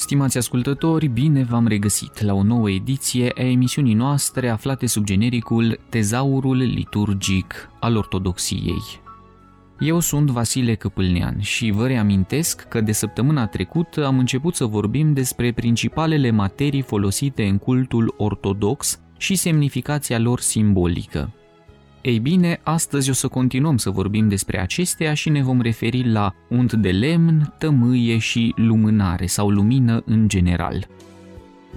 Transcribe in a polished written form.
Stimați ascultători, bine v-am regăsit la o nouă ediție a emisiunii noastre aflate sub genericul Tezaurul liturgic al Ortodoxiei. Eu sunt Vasile Căpâlnean și vă reamintesc că de săptămâna trecută am început să vorbim despre principalele materii folosite în cultul ortodox și semnificația lor simbolică. Ei bine, astăzi o să continuăm să vorbim despre acestea și ne vom referi la unt de lemn, tămâie și lumânare sau lumină în general.